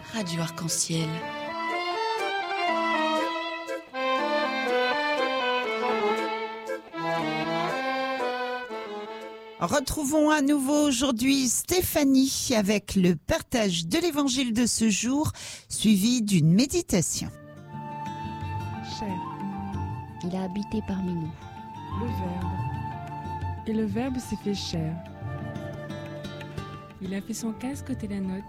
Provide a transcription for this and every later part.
Radio Arc-en-Ciel. Retrouvons à nouveau aujourd'hui Stéphanie avec le partage de l'évangile de ce jour, suivi d'une méditation. Chair. Il a habité parmi nous. Le Verbe. Et le Verbe s'est fait chair. Il a fait son casque côté la note.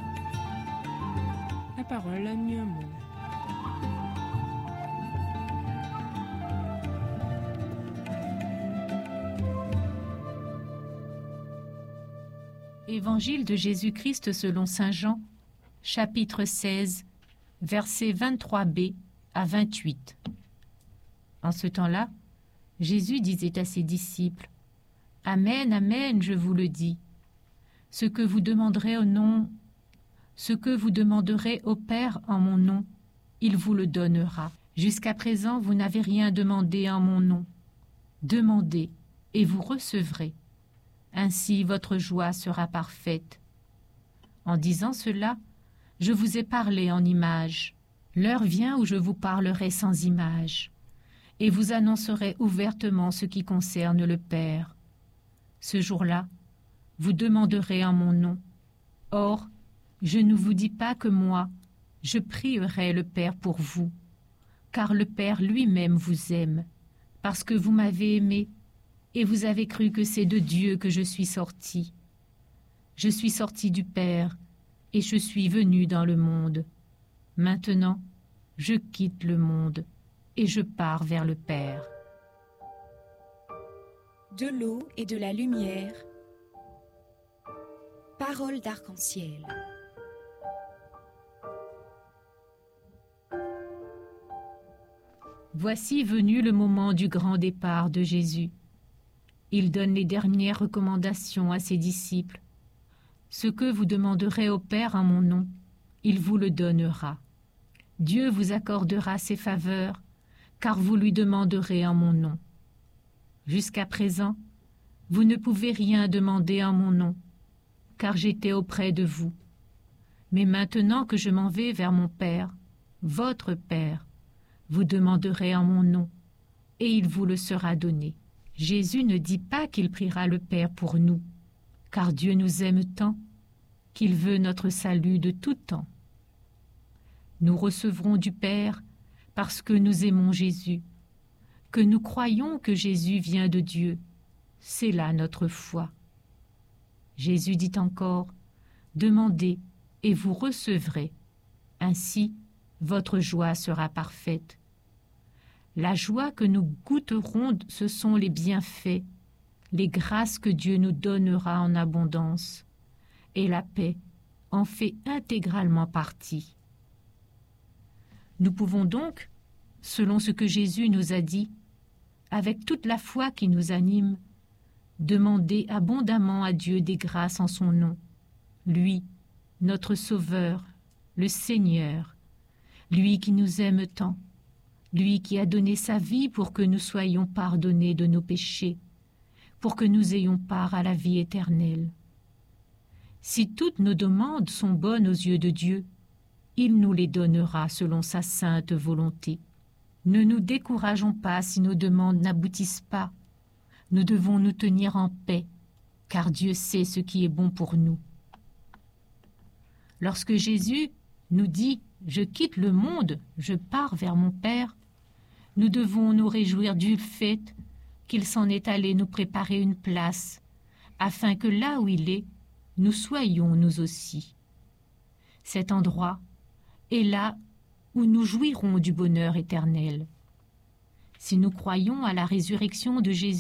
La parole a mis un mot. Évangile de Jésus-Christ selon saint Jean, chapitre 16, versets 23b à 28. En ce temps-là, Jésus disait à ses disciples : « Amen, amen, je vous le dis. Ce que vous demanderez au Père en mon nom, il vous le donnera. Jusqu'à présent, vous n'avez rien demandé en mon nom. Demandez et vous recevrez. Ainsi votre joie sera parfaite. » En disant cela, je vous ai parlé en images. L'heure vient où je vous parlerai sans image, et vous annoncerai ouvertement ce qui concerne le Père. Ce jour-là, vous demanderez en mon nom. Or, je ne vous dis pas que moi, je prierai le Père pour vous, car le Père lui-même vous aime, parce que vous m'avez aimé, et vous avez cru que c'est de Dieu que je suis sorti. Je suis sorti du Père, et je suis venu dans le monde. Maintenant, je quitte le monde, et je pars vers le Père. De l'eau et de la lumière. Parole d'arc-en-ciel. Voici venu le moment du grand départ de Jésus. Il donne les dernières recommandations à ses disciples. Ce que vous demanderez au Père en mon nom, il vous le donnera. Dieu vous accordera ses faveurs, car vous lui demanderez en mon nom. Jusqu'à présent, vous ne pouvez rien demander en mon nom, car j'étais auprès de vous. Mais maintenant que je m'en vais vers mon Père, votre Père, vous demanderez en mon nom, et il vous le sera donné. Jésus ne dit pas qu'il priera le Père pour nous, car Dieu nous aime tant qu'il veut notre salut de tout temps. Nous recevrons du Père parce que nous aimons Jésus, que nous croyons que Jésus vient de Dieu. C'est là notre foi. Jésus dit encore : « Demandez et vous recevrez. Ainsi, votre joie sera parfaite. » La joie que nous goûterons, ce sont les bienfaits, les grâces que Dieu nous donnera en abondance. Et la paix en fait intégralement partie. Nous pouvons donc, selon ce que Jésus nous a dit, avec toute la foi qui nous anime, demander abondamment à Dieu des grâces en son nom. Lui, notre Sauveur, le Seigneur, lui qui nous aime tant, lui qui a donné sa vie pour que nous soyons pardonnés de nos péchés, pour que nous ayons part à la vie éternelle. Si toutes nos demandes sont bonnes aux yeux de Dieu, il nous les donnera selon sa sainte volonté. Ne nous décourageons pas si nos demandes n'aboutissent pas. Nous devons nous tenir en paix, car Dieu sait ce qui est bon pour nous. Lorsque Jésus nous dit « Je quitte le monde, je pars vers mon Père », nous devons nous réjouir du fait qu'il s'en est allé nous préparer une place, afin que là où il est, nous soyons nous aussi. Cet endroit est là où nous jouirons du bonheur éternel. Si nous croyons à la résurrection de Jésus,